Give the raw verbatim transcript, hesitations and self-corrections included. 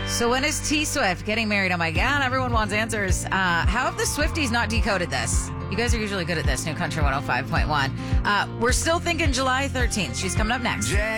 So when is T Swift getting married? Oh my God, everyone wants answers. Uh, how have the Swifties not decoded this? You guys are usually good at this. New Country one oh five point one. Uh, we're still thinking July thirteenth. She's coming up next. Jack